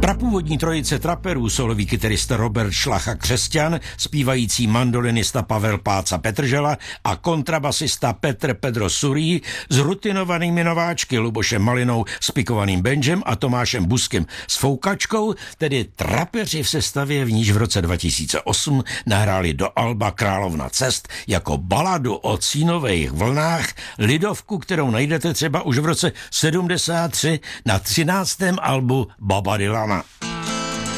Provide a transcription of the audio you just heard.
Prapůvodní trojice traperů, solový kytarista Robert Šlacha Křesťan, zpívající mandolinista Pavel Páca Petržela a kontrabasista Petr Pedro Surí s rutinovanými nováčky Lubošem Malinou s pikovaným benžem a Tomášem Buskem s foukačkou, tedy trapeři v sestavě, v níž v roce 2008 nahráli do alba Královna cest jako baladu o cínových vlnách, lidovku, kterou najdete třeba už v roce 73 na 13. albu Boba Dylana.